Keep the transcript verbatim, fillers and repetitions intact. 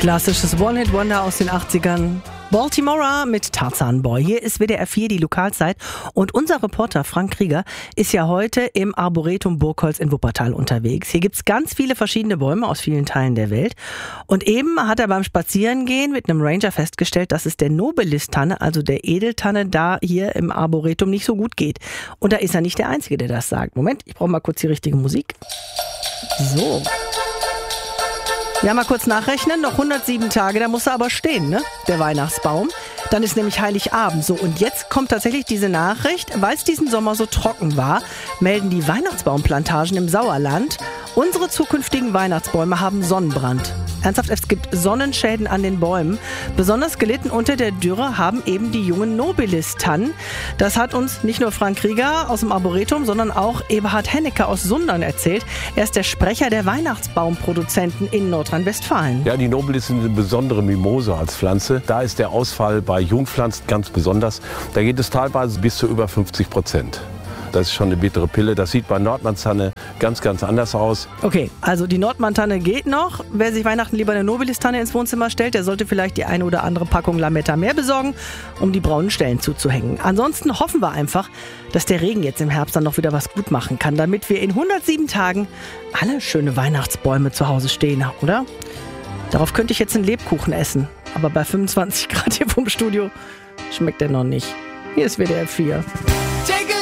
Klassisches One-Hit-Wonder aus den achtzigern. Baltimora mit Tarzan Boy. Hier ist W D R vier, die Lokalzeit. Und unser Reporter Frank Krieger ist ja heute im Arboretum Burgholz in Wuppertal unterwegs. Hier gibt's ganz viele verschiedene Bäume aus vielen Teilen der Welt. Und eben hat er beim Spazierengehen mit einem Ranger festgestellt, dass es der Nobilis-Tanne, also der Edeltanne, da hier im Arboretum nicht so gut geht. Und da ist er nicht der Einzige, der das sagt. Moment, ich brauche mal kurz die richtige Musik. So. Ja, mal kurz nachrechnen, noch hundertsieben Tage, da muss er aber stehen, ne? Der Weihnachtsbaum. Dann ist nämlich Heiligabend. So, und jetzt kommt tatsächlich diese Nachricht, weil es diesen Sommer so trocken war, melden die Weihnachtsbaumplantagen im Sauerland, unsere zukünftigen Weihnachtsbäume haben Sonnenbrand. Ernsthaft, es gibt Sonnenschäden an den Bäumen. Besonders gelitten unter der Dürre haben eben die jungen Nobilis-Tannen. Das hat uns nicht nur Frank Krieger aus dem Arboretum, sondern auch Eberhard Hennecke aus Sundern erzählt. Er ist der Sprecher der Weihnachtsbaumproduzenten in Nordrhein-Westfalen. Ja, die Nobilis sind eine besondere Mimose als Pflanze. Da ist der Ausfall bei Jungpflanzen ganz besonders. Da geht es teilweise bis zu über fünfzig Prozent. Das ist schon eine bittere Pille. Das sieht bei Nordmann-Tanne ganz, ganz anders aus. Okay, also die Nordmann-Tanne geht noch. Wer sich Weihnachten lieber eine Nobilis-Tanne ins Wohnzimmer stellt, der sollte vielleicht die eine oder andere Packung Lametta mehr besorgen, um die braunen Stellen zuzuhängen. Ansonsten hoffen wir einfach, dass der Regen jetzt im Herbst dann noch wieder was gut machen kann, damit wir in hundertsieben Tagen alle schöne Weihnachtsbäume zu Hause stehen, oder? Darauf könnte ich jetzt einen Lebkuchen essen. Aber bei fünfundzwanzig Grad hier vom Studio schmeckt der noch nicht. Hier ist W D R vier.